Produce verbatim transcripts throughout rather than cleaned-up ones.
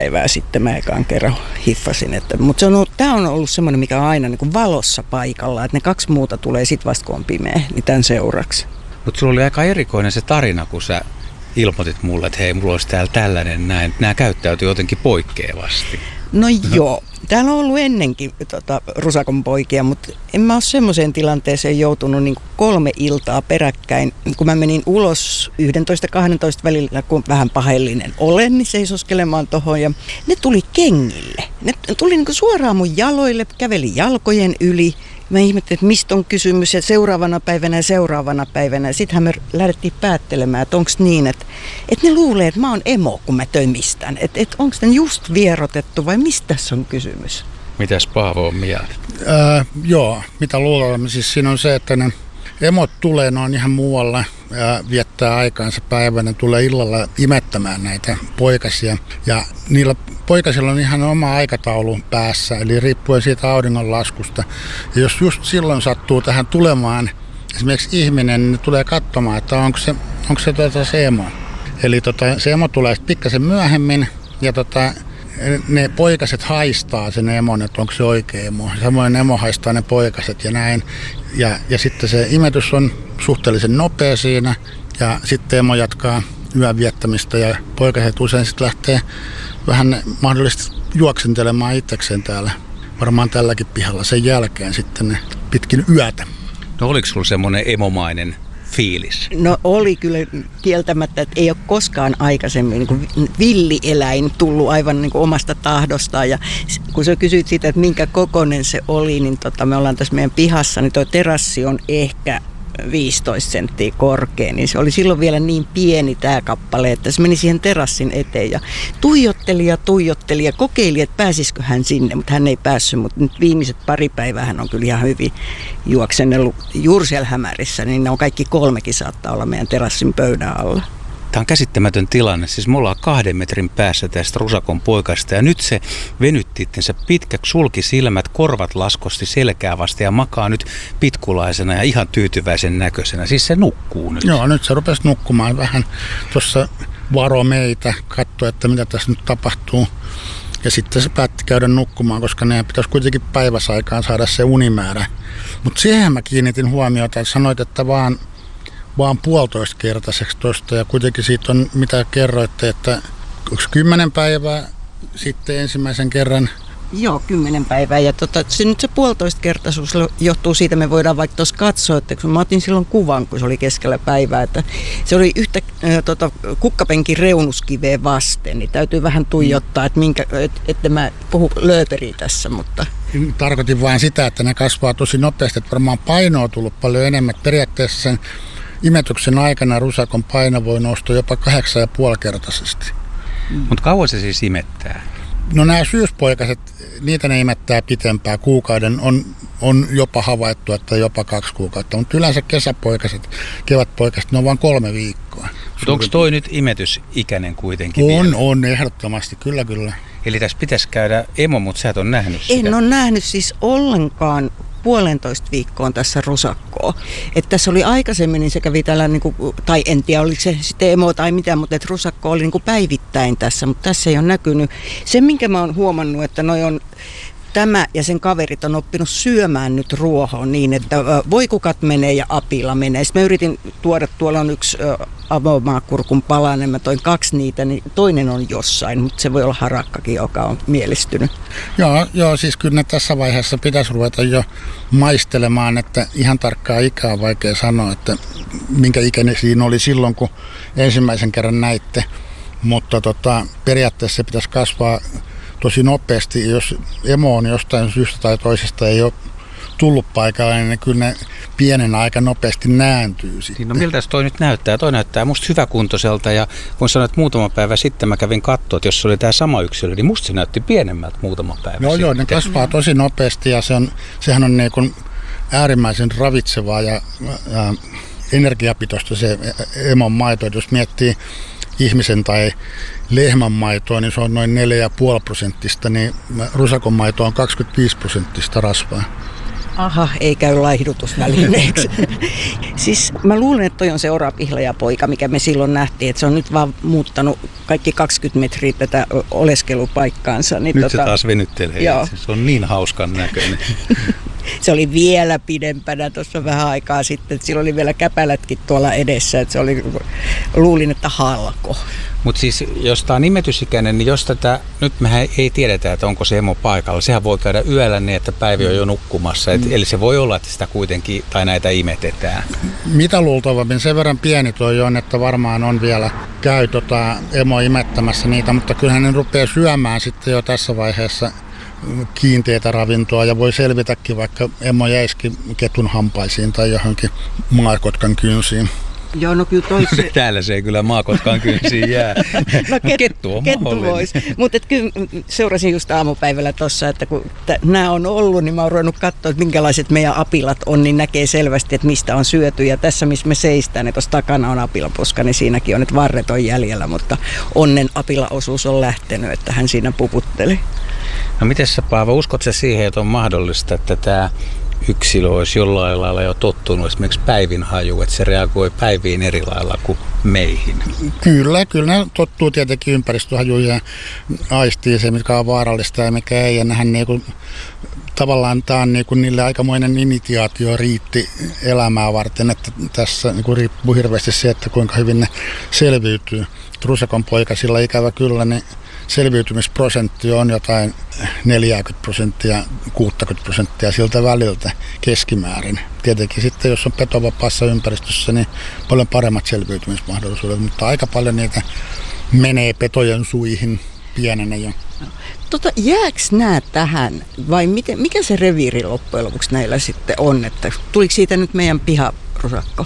päivää sitten mä ekaan kerran hiffasin. Että, mutta se on ollut, tää on ollut semmoinen, mikä on aina niin kuin valossa paikalla, että ne kaksi muuta tulee sit vasta kun on pimeä, niin tämän seuraksi. Mutta sulla oli aika erikoinen se tarina, kun sä ilmoitit mulle, että hei, mulla olisi täällä tällainen näin. Nämä käyttäytyi jotenkin poikkeavasti. No joo. Täällä on ollut ennenkin tota, rusakon poikia, mutta en mä ole semmoiseen tilanteeseen joutunut niin kuin kolme iltaa peräkkäin. Kun mä menin ulos yksitoista kaksitoista välillä, kun vähän paheellinen olen, niin seisoskelemaan tohon. Ja ne tuli kengille. Ne tuli niin kuin suoraan mun jaloille, käveli jalkojen yli. Mä ihmettelin, että mistä on kysymys ja seuraavana päivänä ja seuraavana päivänä. Ja sittenhän me lähdettiin päättelemään, että onko niin, että, että ne luulee, että mä oon emo, kun mä tömistän. Että, että onko ne just vierotettu vai mistä tässä on kysymys? Mitäs Paavo on mieltä? Äh, joo, mitä luulemme. Siis siinä on se, että ne emot tulee noin ihan muualla ja viettää aikaansa päivänä, tulee illalla imettämään näitä poikasia. Ja niillä poikasilla on ihan oma aikataulu päässä, eli riippuen siitä auringonlaskusta. Ja jos just silloin sattuu tähän tulemaan esimerkiksi ihminen, niin ne tulee katsomaan, että onko se, onko se, tuota, se emo. Eli tota, se emo tulee pikkasen myöhemmin ja tota, ne poikaset haistaa sen emon, että onko se oikea emo. Samoin emo haistaa ne poikaset ja näin. Ja, ja sitten se imetys on suhteellisen nopea siinä ja sitten emo jatkaa yön viettämistä ja poikaset usein sitten lähtee vähän mahdollisesti juoksentelemaan itsekseen täällä. Varmaan tälläkin pihalla sen jälkeen sitten ne pitkin yötä. No oliko sulla semmoinen emomainen fiilis? No oli kyllä kieltämättä, että ei ole koskaan aikaisemmin niin kuin villieläin tullut aivan niin kuin omasta tahdostaan. Ja kun sä kysyit siitä, että minkä kokoinen se oli, niin tota, me ollaan tässä meidän pihassa, niin tuo terassi on ehkä viisitoista senttiä korkea, niin se oli silloin vielä niin pieni tämä kappale, että se meni siihen terassin eteen ja tuijotteli ja tuijotteli ja kokeili, että pääsisikö hän sinne, mutta hän ei päässyt, mutta nyt viimeiset pari päivää hän on kyllä ihan hyvin juoksennellut juuri siellä hämärissä, niin ne on kaikki kolmekin saattaa olla meidän terassin pöydän alla. Tämä on käsittämätön tilanne. Siis me ollaan kahden metrin päässä tästä rusakon poikasta ja nyt se venytti itsensä pitkäksi, sulki silmät, korvat laskosti selkää vasta ja makaa nyt pitkulaisena ja ihan tyytyväisen näköisenä. Siis se nukkuu nyt. Joo, nyt se rupesi nukkumaan vähän. Tuossa varo meitä, katsoi, että mitä tässä nyt tapahtuu. Ja sitten se päätti käydä nukkumaan, koska ne pitäisi kuitenkin päiväsaikaan saada se unimäärä. Mutta siihen mä kiinnitin huomiota, että sanoit, että vaan... vaan puolitoista kertaiseksi tuosta ja kuitenkin siitä on, mitä kerroitte, että onko kymmenen päivää sitten ensimmäisen kerran? Joo, kymmenen päivää ja tota, se, nyt se puolitoista kertaisuus johtuu siitä, me voidaan vaikka tuossa katsoa, että kun mä otin silloin kuvan, kun se oli keskellä päivää, että se oli yhtä äh, tota, kukkapenkin reunuskiveen vasten, niin täytyy vähän tuijottaa, että, minkä, et, että mä puhun lööperiä tässä, mutta... Tarkoitin vain sitä, että ne kasvaa tosi nopeasti, että varmaan paino on tullut paljon enemmän. Periaatteessa sen imetyksen aikana rusakon paino voi nousta jopa kahdeksan ja puoli kertaisesti. Mm. Mutta kauan se siis imettää? No nämä syyspoikaset, niitä ne imettää pitempään. Kuukauden on, on jopa havaittu, että jopa kaksi kuukautta. Mutta yleensä kesäpoikaset, kevätpoikaset, ne on vain kolme viikkoa. Mutta onko toi nyt imetysikäinen kuitenkin On, vielä? on, ehdottomasti, kyllä kyllä. Eli tässä pitäisi käydä emo, mutta sä et ole nähnyt sitä. En ole nähnyt siis ollenkaan puolentoista viikkoon tässä rusakkoa. Että tässä oli aikaisemmin, niin se kävi täällä, niin kuin, tai en tiedä oliko se sitten emo tai mitä, mutta että rusakko oli niin kuin päivittäin tässä, mutta tässä ei ole näkynyt. Se, minkä mä oon huomannut, että noi on, tämä ja sen kaverit on oppinut syömään nyt ruohoon niin, että voikukat menee ja apila menee. Sitten mä yritin tuoda, tuolla on yksi avomaakurkun palanen, mä toin kaksi niitä, niin toinen on jossain, mutta se voi olla harakkakin, joka on mielistynyt. Joo, joo, siis kyllä ne tässä vaiheessa pitäisi ruveta jo maistelemaan, että ihan tarkkaa ikää on vaikea sanoa, että minkä ikäinen siinä oli silloin, kun ensimmäisen kerran näitte, mutta tota, periaatteessa se pitäisi kasvaa tosi nopeasti. Jos emo on jostain syystä tai toisesta ei ole tullut paikalle, niin kyllä ne pienen aika nopeasti nääntyy sitten. No miltä toi nyt näyttää? Toi näyttää musta hyväkuntoiselta ja voin sanoa, että muutama päivä sitten mä kävin katsoa, että jos se oli tämä sama yksilö, niin musta se näytti pienemmältä muutama päivä joo, sitten. Joo, ne kasvaa tosi nopeasti ja se on, sehän on niin kuin äärimmäisen ravitsevaa ja, ja energiapitoista se emon maito. Jos miettii ihmisen tai lehmän maitoa, niin se on noin neljä pilkku viisi prosenttista, niin rusakon maito on kaksikymmentäviisi prosenttista rasvaa. Aha, ei käy laihdutusvälineeksi. Siis mä luulen, että toi on se orapihlajapoika, mikä me silloin nähtiin, että se on nyt vaan muuttanut kaikki kaksikymmentä metriä tätä oleskelupaikkaansa. Niin nyt tota, se taas venyttelee. Joo. Se on niin hauskan näköinen. Se oli vielä pidempänä tuossa vähän aikaa sitten, että sillä oli vielä käpälätkin tuolla edessä, että se oli, luulin, että halko. Mutta siis jos tämä on imetysikäinen, niin jos tätä, nyt mehän ei tiedetä, että onko se emo paikalla. Sehän voi käydä yöllä niin, että Päivi on jo nukkumassa. Et, eli se voi olla, että sitä kuitenkin, tai näitä imetetään. Mitä luultavammin, sen verran pieni toi on, että varmaan on vielä käy tota emo imettämässä niitä, mutta kyllähän ne rupeaa syömään sitten jo tässä vaiheessa kiinteitä ravintoa ja voi selvitäkin, vaikka emo jäisikin ketun hampaisiin tai johonkin maakotkan kynsiin. Joo, no kyllä toi se... Täällä se ei kyllä maakotkaan kynsiin jää. No ket, kettu on kettu vois. Mutta kyllä seurasin just aamupäivällä tuossa, että kun nämä on ollut, niin mä oon ruvennut katsoa, että minkälaiset meidän apilat on, niin näkee selvästi, että mistä on syöty. Ja tässä, missä me seistään, niin tuossa takana on apilanpuska, niin siinäkin on, että varret on jäljellä, mutta onnen apilaosuus on lähtenyt, että hän siinä puputteli. No miten sä, Paavo, uskot sä siihen, että on mahdollista, että tämä yksilö olisi jollain lailla jo tottunut esimerkiksi Päivin haju, että se reagoi Päiviin eri lailla kuin meihin? Kyllä, kyllä ne tottuu tietenkin ympäristöhajuja ja aistii se, mikä on vaarallista ja mikä ei. Ja nehän niinku, tavallaan tämä on niinku niille aikamoinen initiaatio riitti elämää varten, että tässä niinku riippuu hirveästi se, että kuinka hyvin ne selviytyy. Rusakon poikasilla ikävä kyllä, niin selviytymisprosentti on jotain neljäkymmentä prosenttia, kuusikymmentä prosenttia siltä väliltä keskimäärin. Tietenkin sitten, jos on petovapaassa ympäristössä, niin paljon paremmat selviytymismahdollisuudet, mutta aika paljon niitä menee petojen suihin pienenä jo. Tota, jääks nää tähän vai miten, mikä se reviiri loppujen lopuksi näillä sitten on? Että tuliko siitä nyt meidän piharusakko?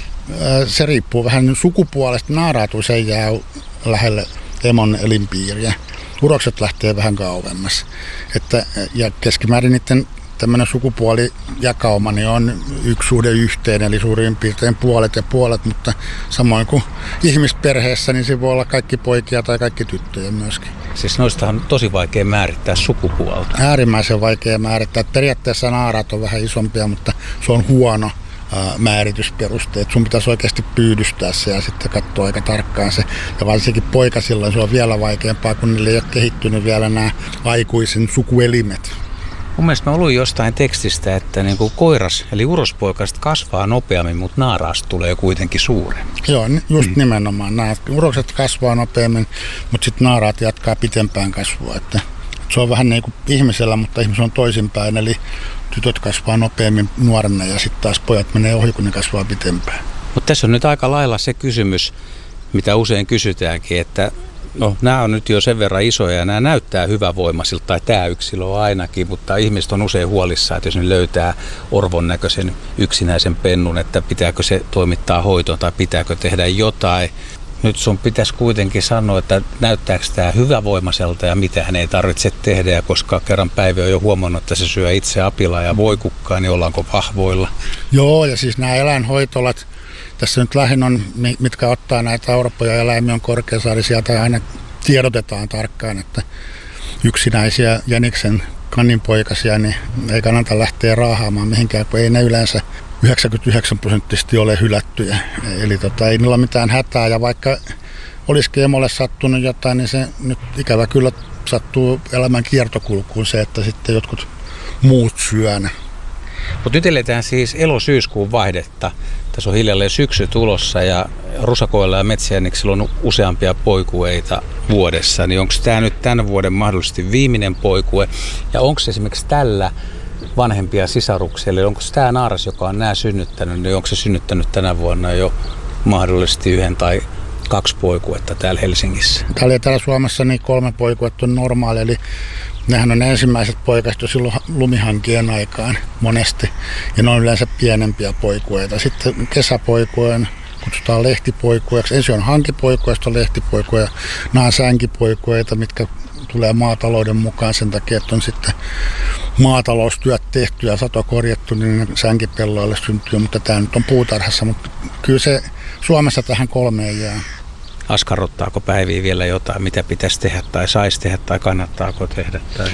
Se riippuu vähän sukupuolesta. Naaraat usein jää lähelle emon elinpiiriä. Urokset lähtee vähän kauemmas. Että, ja keskimäärin niiden tämmöinen sukupuolijakauma niin on yksi suhde yhteen, eli suurin piirtein puolet ja puolet, mutta samoin kuin ihmisperheessä, niin se voi olla kaikki poikia tai kaikki tyttöjä myöskin. Siis noistahan on tosi vaikea määrittää sukupuolta. Äärimmäisen vaikea määrittää. Periaatteessa naaraat on vähän isompia, mutta se on huono määritysperusteet. Sun pitäisi oikeasti pyydystää se ja sitten katsoa aika tarkkaan se. Ja varsinkin poikasilla se on vielä vaikeampaa, kun niille ei ole kehittynyt vielä nämä aikuisen sukuelimet. Mun mielestä mä luin jostain tekstistä, että niin kuin koiras, eli urospoikasta kasvaa nopeammin, mutta naaraasta tulee kuitenkin suurempi. Joo, just mm. nimenomaan. Nämä urokset kasvaa nopeammin, mutta sitten naaraat jatkaa pitempään kasvua. Että se on vähän niin kuin ihmisellä, mutta ihmis on toisinpäin. Eli tytöt kasvaa nopeammin nuorena ja sitten taas pojat menee ohi, kun ne kasvaa pitempään. Mutta tässä on nyt aika lailla se kysymys, mitä usein kysytäänkin, että no, nämä on nyt jo sen verran isoja ja nämä näyttää hyvävoimaisilta, tai tämä yksilö on ainakin, mutta ihmiset on usein huolissaan, että jos ne löytää orvon näköisen yksinäisen pennun, että pitääkö se toimittaa hoitoon tai pitääkö tehdä jotain. Nyt sun pitäisi kuitenkin sanoa, että näyttääkö tämä hyvävoimaiselta ja mitä hän ei tarvitse tehdä, ja koska kerran Päivi on jo huomannut, että se syö itse apilaa ja voikukkaa, niin ollaanko vahvoilla? Joo, ja siis nämä eläinhoitolat, tässä nyt lähin on, mitkä ottaa näitä orpoja ja eläimiä on Korkeasaari, sieltä aina tiedotetaan tarkkaan, että yksinäisiä jäniksen kaninpoikasia, niin ei kannata lähteä raahaamaan mihinkään, kun ei ne yleensä yhdeksänkymmentäyhdeksän prosenttisesti ole hylättyjä. Eli tota, ei niillä ole mitään hätää, ja vaikka olisikin emolle sattunut jotain, niin se nyt ikävä kyllä sattuu elämän kiertokulkuun se, että sitten jotkut muut syön. Mutta nyt eletään siis elo-syyskuun vaihdetta. Tässä on hiljalleen syksy tulossa ja rusakoilla ja metsiäniksillä on useampia poikueita vuodessa. Niin onko tämä nyt tämän vuoden mahdollisesti viimeinen poikue? Ja onko esimerkiksi tällä vanhempia sisaruksia? Eli onko tämä naaras, joka on nämä synnyttänyt, niin onko se synnyttänyt tänä vuonna jo mahdollisesti yhden tai kaksi poikuetta täällä Helsingissä? Täällä, täällä Suomessa niin kolme poikuetta on normaali, eli nehän on ensimmäiset poikasta silloin lumihankien aikaan monesti, ja ne on yleensä pienempiä poikueita. Sitten kesäpoikueen kutsutaan lehtipoikueeksi. Ensin on hankipoikueista on lehtipoikuja, nämä on sänkipoikueita, mitkä tulee maatalouden mukaan sen takia, että on sitten maataloustyöt tehty ja sato korjattu, niin sänkipelloille syntyy, mutta tämä nyt on puutarhassa, mutta kyllä se Suomessa tähän kolmeen jää. Askarruttaako Päiviä vielä jotain, mitä pitäisi tehdä tai saisi tehdä tai kannattaako tehdä? Tai...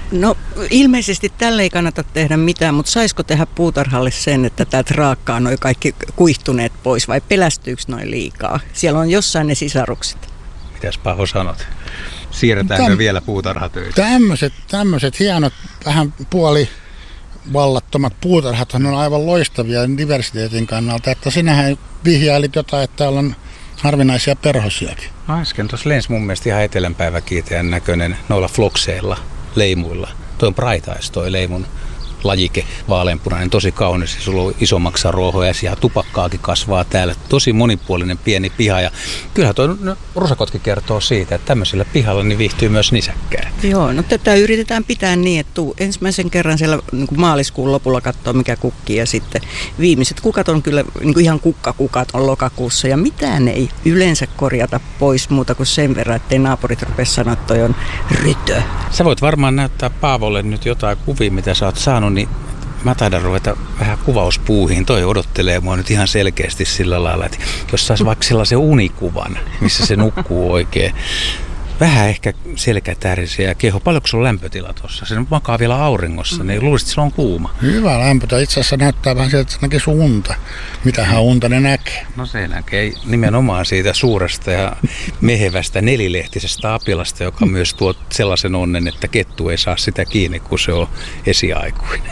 No ilmeisesti tälle ei kannata tehdä mitään, mutta saisiko tehdä puutarhalle sen, että täältä raakkaa noi kaikki kuihtuneet pois vai pelästyykö noin liikaa? Siellä on jossain ne sisarukset. Mitäs Paavo sanot? Siirretäänkö Täm, vielä puutarhatöitä? Tämmöiset, tämmöiset hienot, vähän puoli vallattomat puutarhathan on aivan loistavia diversiteetin kannalta, että sinähän vihjailit jotain, että täällä on harvinaisia perhosiakin. Äsken tuossa lensi mun mielestä ihan etelänpäiväkiitäjän näköinen noilla flokseilla, leimuilla. Toi on Bright toi leimun lajike, vaaleanpunainen, tosi kaunis. Ja sulla on isommaksa ruohoja ja tupakkaakin kasvaa täällä. Tosi monipuolinen pieni piha. Ja kyllähän tuo no, rusakotki kertoo siitä, että tämmöisellä pihalla niin viihtyy myös nisäkkää. Joo, no tätä yritetään pitää niin, että tuu ensimmäisen kerran siellä niin kuin maaliskuun lopulla katsoa mikä kukkii. Ja sitten viimeiset kukat on kyllä niin kuin ihan kukkakukat on lokakuussa. Ja mitään ei yleensä korjata pois muuta kuin sen verran, ettei naapurit rupea sanoa, että toi on rytö. Sä voit varmaan näyttää Paavolle nyt jotain kuvia, mitä sä oot saanut, niin mä taidan ruveta vähän kuvauspuuhiin. Toi odottelee mua nyt ihan selkeästi sillä lailla, että jos sais vaikka sellaisen unikuvan, missä se nukkuu oikein. Vähän ehkä selkätärisiä ja keho. Paljonko sulla on lämpötila tuossa? Se makaa vielä auringossa, niin luulisit, että sillä on kuuma. Hyvä lämpötila. Itse asiassa näyttää vähän sieltä, että se näkee sun unta. Mitähän unta ne näkee? No se näkee nimenomaan siitä suuresta ja mehevästä nelilehtisestä apilasta, joka myös tuo sellaisen onnen, että kettu ei saa sitä kiinni, kun se on esiaikuinen.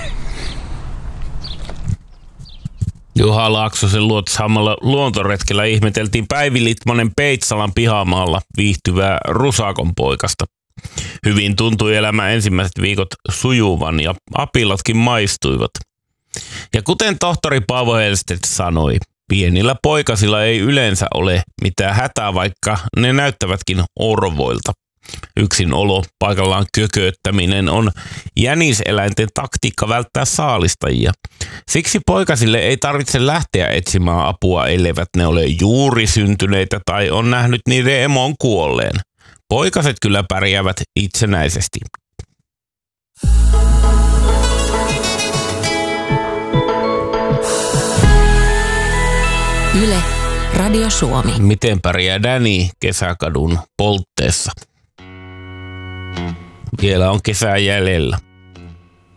Juha Laaksosen luotsaamalla luontoretkellä ihmeteltiin Päivi Litmanen Peitsalan pihamaalla viihtyvää rusakon poikasta. Hyvin tuntui elämä ensimmäiset viikot sujuvan ja apilatkin maistuivat. Ja kuten tohtori Paavo Hellstedt sanoi, pienillä poikasilla ei yleensä ole mitään hätää, vaikka ne näyttävätkin orvoilta. Yksin olo, paikallaan kököttäminen on jäniseläinten taktiikka välttää saalistajia. Siksi poikasille ei tarvitse lähteä etsimään apua, elleivät ne ole juuri syntyneitä tai on nähnyt niiden emon kuolleen. Poikaset kyllä pärjäävät itsenäisesti. Yle, Radio Suomi. Miten pärjää Danny kesäkadun poltteessa? Vielä on kesää jäljellä.